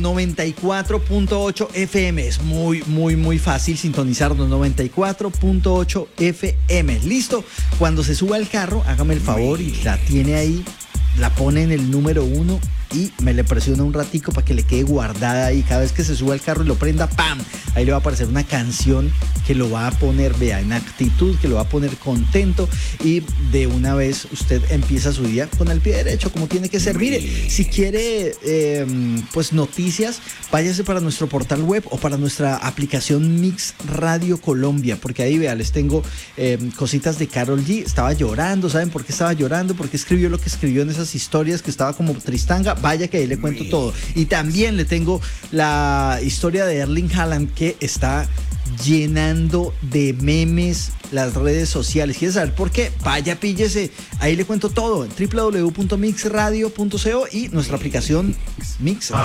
94.8 FM. Es muy fácil sintonizarnos. 94.8 FM. ¿Listo? Cuando se suba al carro, hágame el favor y la tiene ahí, la pone en el número 1 y me le presiona un ratico para que le quede guardada ahí. Cada vez que se suba al carro y lo prenda, ¡pam! Ahí le va a aparecer una canción que lo va a poner, vea, en actitud, que lo va a poner contento, y de una vez usted empieza su día con el pie derecho, como tiene que ser. Mire, si quiere pues noticias, váyase para nuestro portal web o para nuestra aplicación Mix Radio Colombia, porque ahí, vea, les tengo cositas de Karol G. Estaba llorando, ¿saben por qué estaba llorando? Porque escribió lo que escribió en esas historias, que estaba como tristanga. Vaya que ahí le cuento todo. Y también le tengo la historia de Erling Haaland, que está llenando de memes las redes sociales. ¿Quieres saber por qué? Vaya, píllese. Ahí le cuento todo en www.mixradio.co y nuestra aplicación Mix.